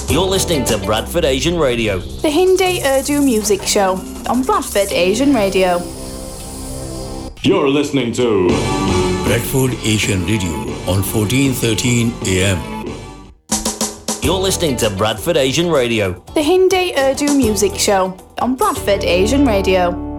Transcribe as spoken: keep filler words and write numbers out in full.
You're listening to Bradford Asian Radio, the Hindi Urdu music show on Bradford Asian Radio. You're listening to Bradford Asian Radio on fourteen thirteen A M. You're listening to Bradford Asian Radio, the Hindi Urdu music show on Bradford Asian Radio.